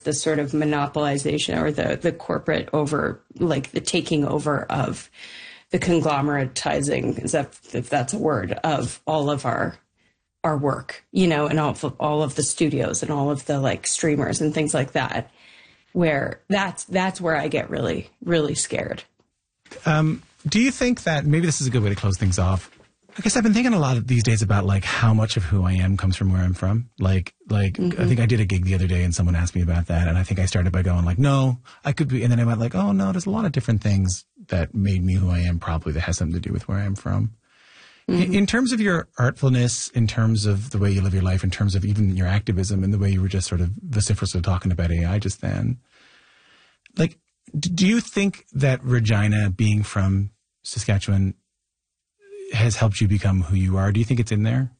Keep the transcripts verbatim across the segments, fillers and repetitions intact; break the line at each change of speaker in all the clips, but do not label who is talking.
the sort of monopolization or the, the corporate over, like the taking over of the conglomeratizing, is that, if that's a word, of all of our our work, you know, and all of, all of the studios and all of the like streamers and things like that, where that's that's where I get really, really scared.
Um, do you think that maybe this is a good way to close things off? I guess I've been thinking a lot of these days about like how much of who I am comes from where I'm from. Like, like mm-hmm. I think I did a gig the other day and someone asked me about that. And I think I started by going like, no, I could be. And then I went like, oh no, there's a lot of different things that made me who I am probably that has something to do with where I'm from. Mm-hmm. In, in terms of your artfulness, in terms of the way you live your life, in terms of even your activism and the way you were just sort of vociferously talking about A I just then, like, do you think that Regina being from Saskatchewan has helped you become who you are? Do you think it's in there?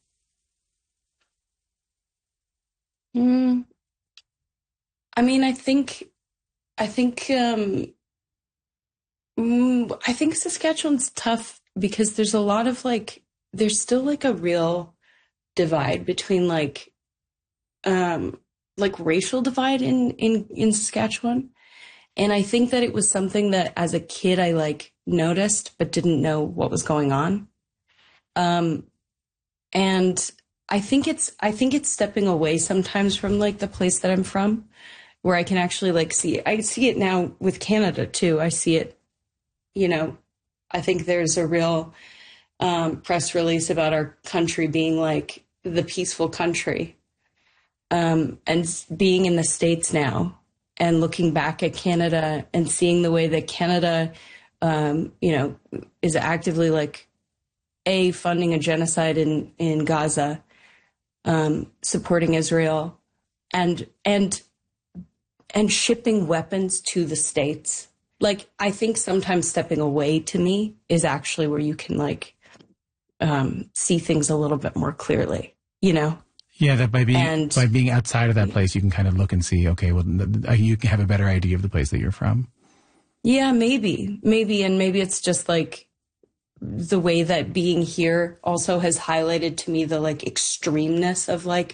Mm, I mean, I think, I think, um, mm, I think Saskatchewan's tough because there's a lot of like, there's still like a real divide between like, um, like racial divide in, in, in Saskatchewan. And I think that it was something that as a kid, I like noticed, but didn't know what was going on. Um, and I think it's, I think it's stepping away sometimes from like the place that I'm from, where I can actually like see, I see it now with Canada too. I see it, you know, I think there's a real, um, press release about our country being like the peaceful country, um, and being in the States now and looking back at Canada and seeing the way that Canada, um, you know, is actively like, A, funding a genocide in, in Gaza, um, supporting Israel, and and and shipping weapons to the States. Like, I think sometimes stepping away to me is actually where you can like um, see things a little bit more clearly, you know?
Yeah, that by being
and,
by being outside of that place, you can kind of look and see, okay, well, you can have a better idea of the place that you're from.
Yeah, maybe, maybe, and maybe it's just like the way that being here also has highlighted to me the like extremeness of like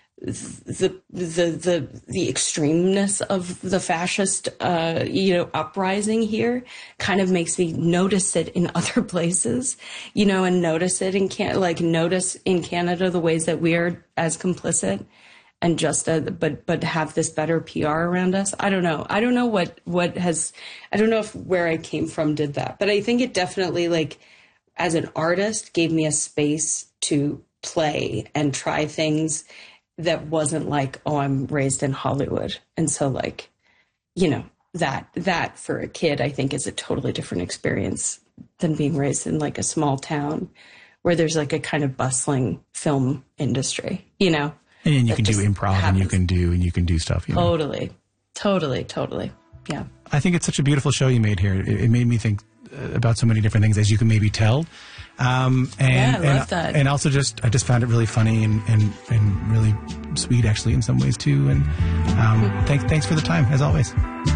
the the the the extremeness of the fascist uh you know uprising here kind of makes me notice it in other places, you know, and notice it in can like notice in Canada the ways that we are as complicit and just uh, but but have this better P R around us. I don't know. I don't know what what has I don't know if where I came from did that, but I think it definitely like as an artist gave me a space to play and try things that wasn't like, oh, I'm raised in Hollywood. And so like, you know, that, that for a kid, I think is a totally different experience than being raised in like a small town where there's like a kind of bustling film industry, you know?
And then you can do improv happens. and you can do, and you can do stuff. You know?
Totally, totally, totally. Yeah.
I think it's such a beautiful show you made here. It, it made me think about so many different things, as you can maybe tell. Um, and,
yeah, I love
and,
that.
And also just, I just found it really funny and, and, and really sweet actually in some ways too. And, um, thanks, thanks for the time as always.